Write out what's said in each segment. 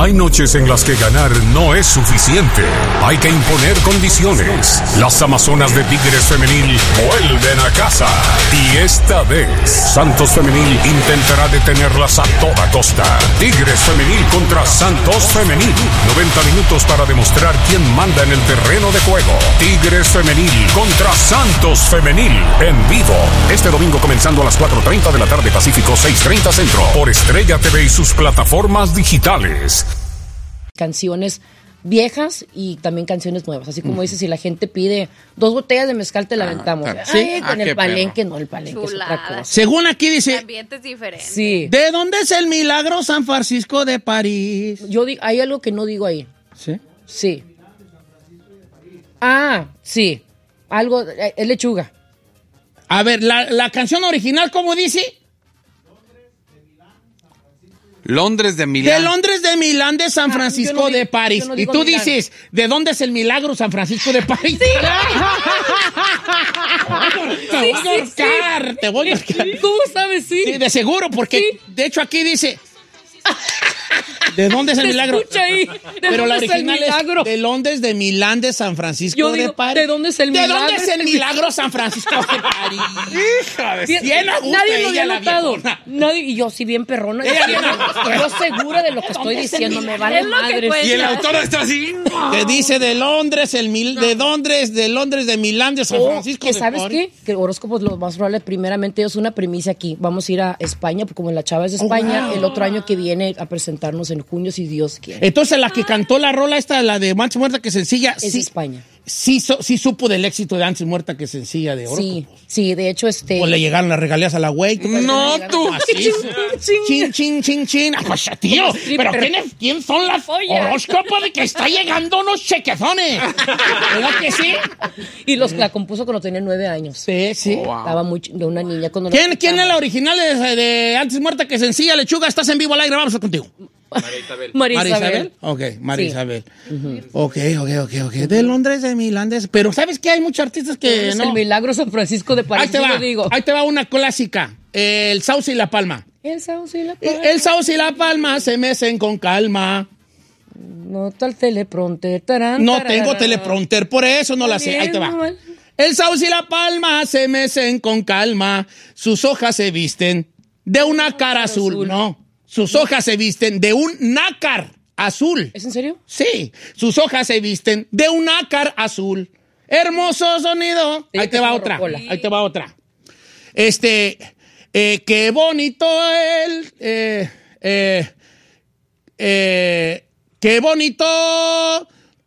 Hay noches en las que ganar no es suficiente. Hay que imponer condiciones. Las Amazonas de Tigres Femenil vuelven a casa. Y esta vez, Santos Femenil intentará detenerlas a toda costa. Tigres Femenil contra Santos Femenil. 90 minutos para demostrar quién manda en el terreno de juego. Tigres Femenil contra Santos Femenil. En vivo. Este domingo comenzando a las 4:30 de la tarde Pacífico, 6:30 Centro. Por Estrella TV y sus plataformas digitales. Canciones viejas y también canciones nuevas. Así como dices, si la gente pide 2 botellas de mezcal, te la aventamos. ¿Sí? En el palenque, no, el palenque Chulada. es otra cosa. Según aquí dice, El ambiente es diferente. Sí. ¿de dónde es el milagro San Francisco de París? Yo digo, hay algo que no digo ahí. ¿Sí? Sí. Ah, sí. Algo, es lechuga. A ver, la canción original, ¿cómo dice? Londres de Milán. De Londres, de Milán, de San Francisco, yo no de digo- París. yo no Y digo tú Milán. dices, ¿de dónde es el milagro San Francisco de París? Sí. Te voy a ahorcar. ¿Cómo sabes? Sí. Sí, de seguro, porque Sí. de hecho aquí dice, ¿de dónde es el Se milagro? escucha ahí. ¿De Pero la dónde es el original milagro? es de Londres, de Milán, de San Francisco, Yo de digo, París. ¿de dónde es el ¿De milagro? dónde es el milagro San Francisco de París? Hija de bien a gusto Nadie lo ella, había la notado. viejona. Nadie, y yo sí bien perrona. Ella bien a Estoy yo segura de lo que estoy diciendo. Me vale Es lo que madre. cuenta. Y el autor está así. Te dice de Londres, de Londres, de Milán, de San Francisco que de ¿sabes París. qué? Que horóscopos lo más probable, primeramente es una premisa aquí. Vamos a ir a España, porque como la chava es de España, wow. el otro año que viene a presentarnos en junio, si Dios quiere. Entonces la que cantó la rola esta, la de Antes Muerta que Sencilla, Es sí, España. sí supo del éxito de Antes Muerta que Sencilla de Sí, horóscopos. sí, de hecho, O le llegaron las regalías a la güey. No, tú. Chin, chin, chin, chin. Ah, pues, tío, pero ¿quién son las horóscopos de que está llegando unos chequezones? ¿Verdad que sí? Y la compuso cuando tenía 9 años. Sí, sí. Estaba muy de una niña cuando ¿Quién es la original de Antes Muerta que Sencilla, Lechuga? Estás en vivo al aire, vamos a contigo. María Isabel. Ok, María Sí. Isabel. Ok. De Londres, de Milán, Pero ¿sabes qué? Hay muchos artistas que Es no. el milagro San Francisco de París. Ahí te yo va. lo digo. Ahí te va una clásica. El Sauce y la Palma. El sauce y la palma. El Sauce y la Palma se mecen con calma. Nota el teleprompter. Tarán, No tararara. tengo teleprompter, por eso no la sé. Ahí te va. Mal. El Sauce y la Palma se mecen con calma. Sus hojas se visten de un nácar azul. No. Sus hojas se visten de un nácar azul. ¿Es en serio? Sí. Sus hojas se visten de un nácar azul. Hermoso sonido. Sí, Ahí te que va es otra. rocola. Ahí te va otra. Qué bonito qué bonito.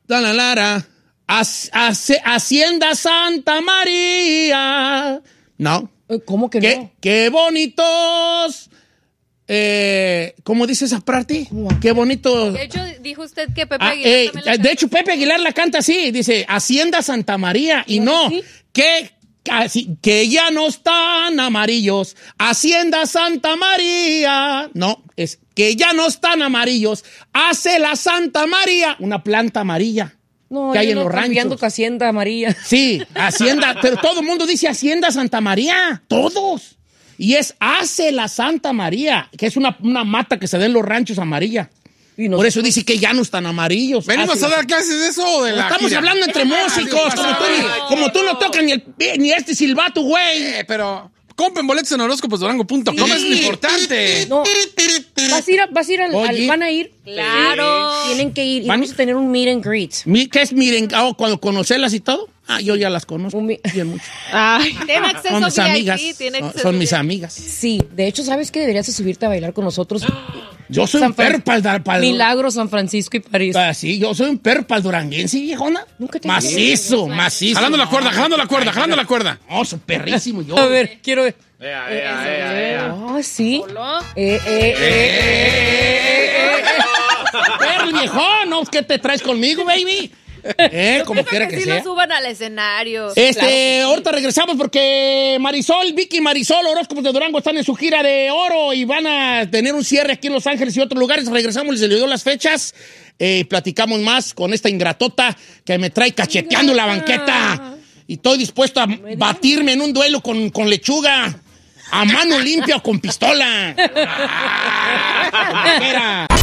Hacienda Santa María. No. ¿Cómo que no? Qué bonitos. ¿Cómo dice esa parte? Qué bonito. De hecho, dijo usted que Pepe Ah, Aguilar también la de hecho, Pepe Aguilar la canta así. Dice Hacienda Santa María. Y no, ¿Sí? que ya no están amarillos. Hacienda Santa María. No, es que ya no están amarillos. Hace la Santa María una planta amarilla. No, que hay yo en no los estoy viendo ranchos. que Hacienda María. Sí, Hacienda, pero todo el mundo dice Hacienda Santa María, todos. Y es Hace la Santa María, que es una mata que se da en los ranchos amarilla. Y no Por sé. eso dice que ya no están amarillos. ¿Venimos Hace a la- dar clases de eso o de la Estamos gira? hablando entre músicos, como tú no tocas ni este silbato, güey. Pero compren boletos en horóscoposdurango.com, Sí. es lo importante. No. Vas a ir Oye. van a ir. Claro. Sí, tienen que ir. Y Van- vamos a tener un meet and greet. ¿Qué es miren? Cuando conocerlas y todo. Ah, yo ya las conozco. Bien mucho. Ay. Tiene acceso Son mis VIP, amigas. tiene acceso Son mis VIP. amigas. Sí, de hecho, ¿sabes qué? Deberías de subirte a bailar con nosotros. Yo soy San un perro Fran- para Milagro, San Francisco y París. Sí, yo soy un perro para el duranguense, viejona. Nunca te Macizo. Jalando la cuerda, jalando la cuerda, jalando la cuerda. No, soy perrísimo yo. A ver, quiero ver. Ea. Ah, sí. Hola. Perro, viejón, ¿no? ¿Qué te traes conmigo, baby? Como quiera que sí sea. lo suban al escenario. Ahorita regresamos porque Vicky Marisol, Horóscopos de Durango están en su gira de oro y van a tener un cierre aquí en Los Ángeles y otros lugares. Regresamos, les dio las fechas. Platicamos más con esta ingratota que me trae cacheteando la banqueta. Y estoy dispuesto a batirme en un duelo con lechuga. A mano limpia o con pistola. Como quiera.